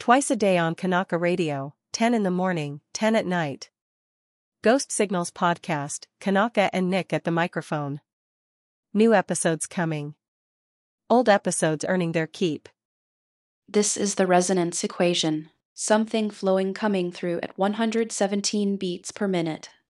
Twice a day on Kanaka Radio, 10 in the morning, 10 at night. Ghost Signals Podcast, Kanaka and Nick at the microphone. New episodes coming. Old episodes earning their keep. This is the resonance equation, something flowing coming through at 117 beats per minute.